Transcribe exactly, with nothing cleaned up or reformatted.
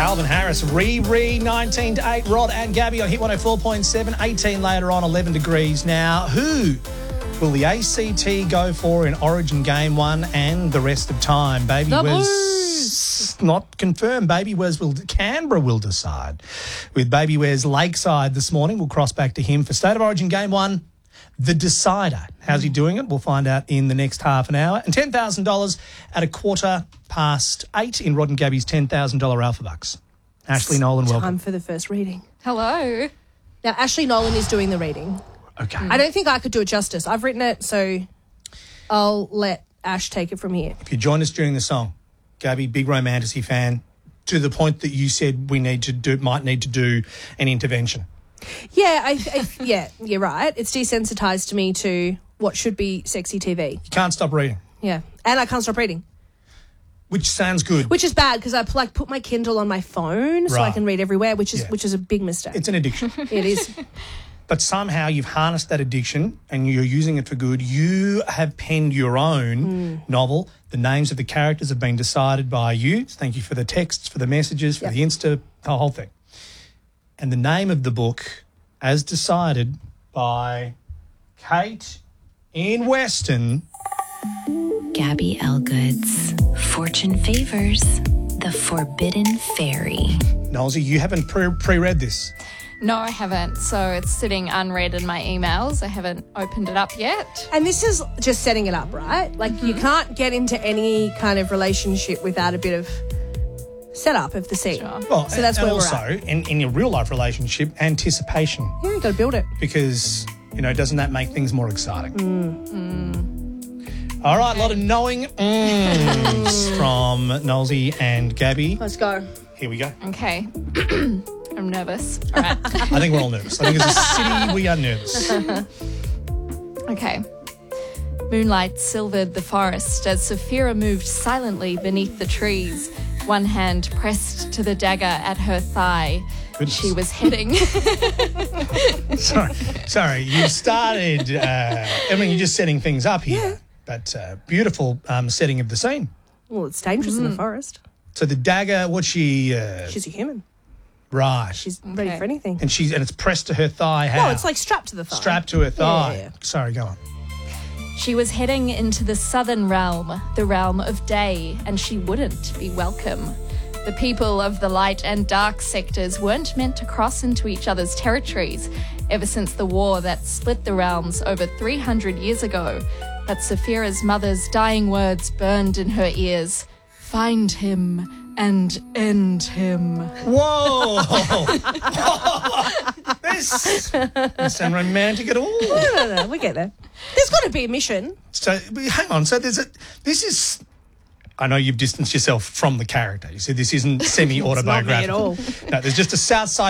Calvin Harris, Riri, nineteen to eight. Rod and Gabby on Hit one oh four point seven. eighteen later on, eleven degrees now. Who will the A C T go for in Origin Game one and the rest of time? Baby The Wes, not confirmed. Baby Wes will, Canberra will decide. With Baby Wes Lakeside this morning, we'll cross back to him for State of Origin Game one. The decider. How's he doing it? We'll find out in the next half an hour. And ten thousand dollars at a quarter past eight in Rod and Gabby's ten thousand dollars Alpha Bucks. Ashley Nolan, welcome. Time for the first reading. Hello. Now, Ashley Nolan is doing the reading. Okay. I don't think I could do it justice. I've written it, so I'll let Ash take it from here. If you join us during the song, Gabby, big Romantasy fan, to the point that you said we need to do, might need to do an intervention. Yeah, I, I, yeah, you're right. It's desensitised to me to what should be sexy T V. You can't stop reading, Yeah, and I can't stop reading, which sounds good. which is bad because I like put my Kindle on my phone so I Right. can read everywhere, which is Yeah. which is a big mistake. It's an addiction. It is. But somehow you've harnessed that addiction and you're using it for good. You have penned your own Mm. novel. The names of the characters have been decided by you. Thank you for the texts, for the messages, for Yep. the Insta, the whole thing. And the name of the book, as decided by Kate in Weston. Gabby Elgood's Fortune Favors the Forbidden Fairy. Nolsey, you haven't pre- pre-read this. No, I haven't. So it's sitting unread in my emails. I haven't opened it up yet. And this is just setting it up, right? Like you can't get into any kind of relationship without a bit of setup of the scene. Sure. Well, So that's and where we're also, in, in your real-life relationship, anticipation. Yeah, you got to build it. Because, you know, doesn't that make things more exciting? All right, a lot of knowing mms from Nolsey and Gabby. Let's go. Here we go. Okay. I'm nervous. All right. I think we're all nervous. I think as a city, we are nervous. Okay. Moonlight silvered the forest as Saphira moved silently beneath the trees, one hand pressed to the dagger at her thigh. Goodness. She was heading... Sorry, sorry. You started, uh, I mean, you're just setting things up here. Yeah. But uh, beautiful um, setting of the scene. Well, it's dangerous in the forest. So the dagger, what's she? Uh, She's a human. right. She's ready Okay. for anything. and she's and it's pressed to her thigh. How? No, it's like strapped to the thigh. strapped to her thigh. Yeah, yeah, yeah. Sorry, go on. She was heading into the southern realm, the realm of day, and she wouldn't be welcome. The people of the light and dark sectors weren't meant to cross into each other's territories ever since the war that split the realms over three hundred years ago. But Saphira's mother's dying words burned in her ears. Find him and end him. Whoa! This doesn't sound romantic at all. No, no, no, we get there. There's got to be a mission. So hang on. So there's a. This is. I know you've distanced yourself from the character. You said this isn't semi-autobiographical. It's not me at all. No, there's just a South Side